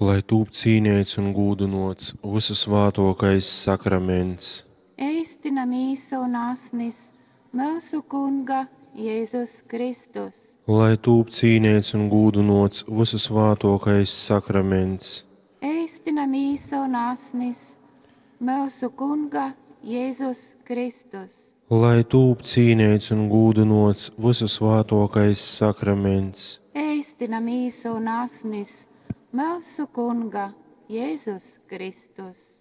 lai tūp cīnīts un gūdunots visu svātokais sakraments. Eistina mīsa un asnis mūsu Kunga Jēzus Kristus. Lai tūp cīnīts un gūdunots visu svātokais sakraments. Eistina mīsa un asnis mūsu Kunga Jēzus Kristus. Lai tūp cīnīts un gūdunots visu svātokais sakraments. Eistina mīsa un asnis mūsu Kunga Jēzus Kristus.